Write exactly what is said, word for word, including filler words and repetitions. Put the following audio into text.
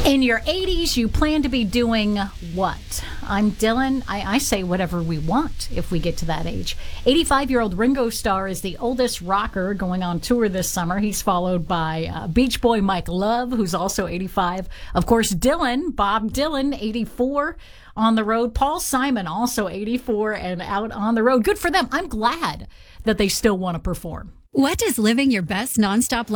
In your eighties, you plan to be doing what? I'm Dylan. I, I say whatever we want if we get to that age. eighty-five-year-old Ringo Starr is the oldest rocker going on tour this summer. He's followed by uh, Beach Boy Mike Love, who's also eighty-five. Of course, Dylan, Bob Dylan, eighty-four, on the road. Paul Simon, also eighty-four and out on the road. Good for them. I'm glad that they still want to perform. What does living your best nonstop